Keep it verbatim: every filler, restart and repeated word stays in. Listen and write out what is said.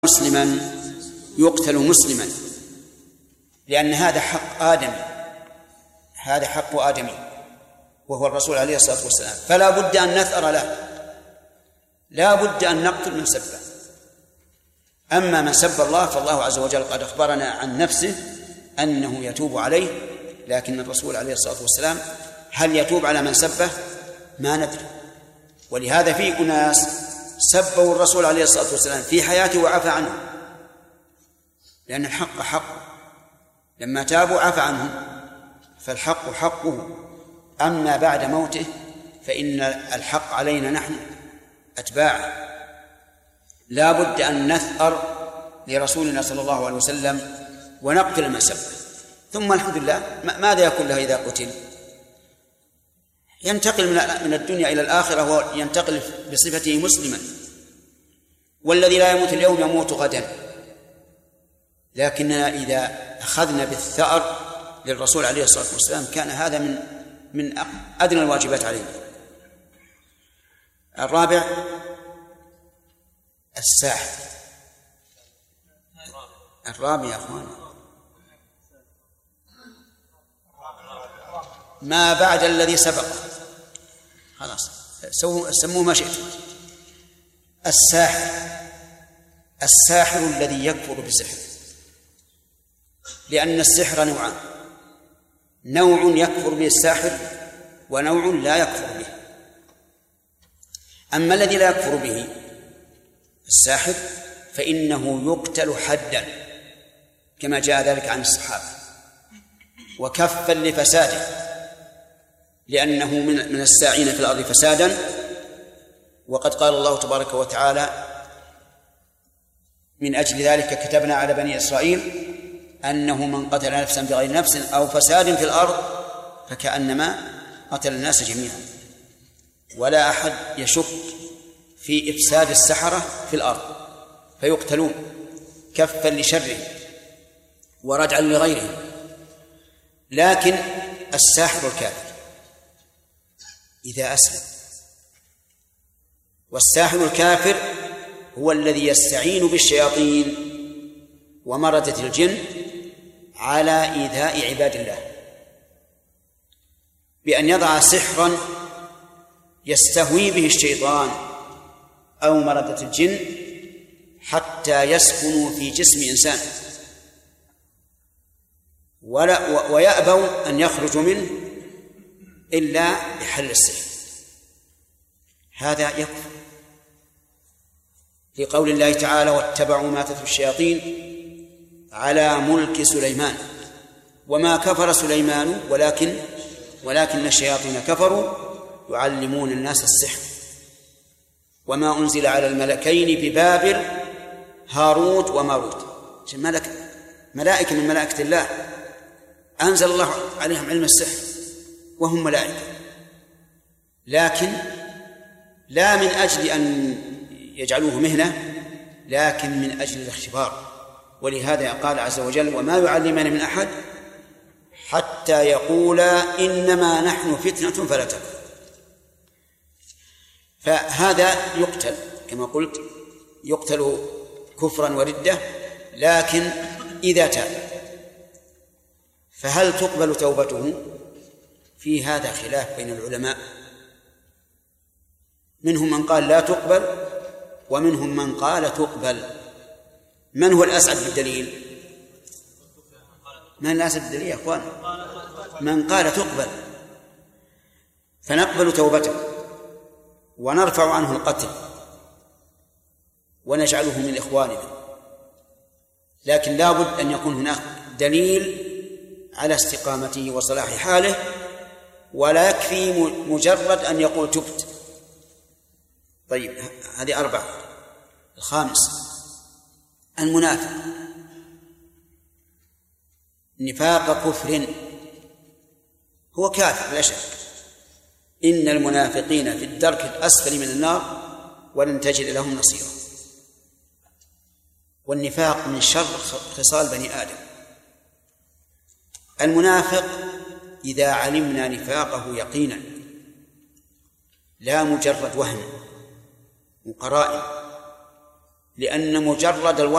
مسلما يقتل مسلما، لأن هذا حق آدمي، هذا حق آدمي وهو الرسول عليه الصلاة والسلام، فلا بد أن نثأر له، لا بد أن نقتل من سبه. أما من سب الله فالله عز وجل قد أخبرنا عن نفسه أنه يتوب عليه، لكن الرسول عليه الصلاة والسلام هل يتوب على من سبه؟ ما ندري. ولهذا في أناس سبوا الرسول عليه الصلاة والسلام في حياته وعفى عنه، لأن الحق حق، لما تابوا عفى عنهم، فالحق حقه. أما بعد موته فإن الحق علينا نحن أتباعه، لا بد أن نثأر لرسولنا صلى الله عليه وسلم ونقتل من سبه. ثم الحمد لله ماذا يكون له إذا قتل؟ ينتقل من الدنيا إلى الآخرة وينتقل بصفته مسلما، والذي لا يموت اليوم يموت غدا. لكننا إذا أخذنا بالثأر للرسول عليه الصلاة والسلام كان هذا من من أدنى الواجبات علينا. الرابع الساحر. الرابع يا أخوان ما بعد الذي سبق، خلاص سموه ما شئتم. الساحر الساحر الذي يكفر بسحر، لأن السحر نوعان، نوع يكفر به الساحر ونوع لا يكفر به. أما الذي لا يكفر به الساحر فإنه يقتل حدا كما جاء ذلك عن الصحابة، وكفا لفساده، لأنه من الساعين في الأرض فسادا. وقد قال الله تبارك وتعالى من أجل ذلك كتبنا على بني إسرائيل أنه من قتل نفسا بغير نفس أو فساد في الأرض فكأنما قتل الناس جميعا. ولا أحد يشك في إفساد السحرة في الأرض فيقتلون كفا لشره ورجعا لغيره. لكن الساحر الكافر إذا أسلم، والساحر الكافر هو الذي يستعين بالشياطين ومردة الجن على إيذاء عباد الله بأن يضع سحرا يستهوي به الشيطان أو مردة الجن حتى يسكنوا في جسم إنسان ولا ويأبوا أن يخرجوا منه إلا بحل السحر. هذا يكفر لقول الله تعالى واتبعوا ما تتلو الشياطين على ملك سليمان وما كفر سليمان ولكن ولكن الشياطين كفروا يعلمون الناس السحر وما أنزل على الملكين ببابل هاروت وماروت. ملك ملائكة من ملائكة الله أنزل الله عليهم علم السحر وهم ملائكة، لكن لا من أجل أن يجعلوه مهنة، لكن من أجل الاختبار. ولهذا قال عز وجل وما يعلمان من أحد حتى يقولا إنما نحن فتنة فلا تكفر. فهذا يقتل كما قلت، يقتل كفرا وردة، لكن إذا تاب فهل تقبل توبته؟ في هذا خلاف بين العلماء، منهم من قال لا تقبل ومنهم من قال تقبل. من هو الأسعد بالدليل؟ من الأسعد بالدليل يا أخوان؟ من قال تقبل، فنقبل توبته ونرفع عنه القتل ونجعله من إخواننا، لكن لا بد أن يكون هناك دليل على استقامته وصلاح حاله، ولا يكفي مجرد أن يقول تبت. طيب هذه أربعة. الخامس المنافق، نفاق كفر، هو كافر لا شك، إن المنافقين في الدرك الأسفل من النار ولن تجد لهم نصيرا. والنفاق من شر خصال بني آدم. المنافق إذا علمنا نفاقه يقينا لا مجرد وهم وقرائن، لأن مجرد الوهم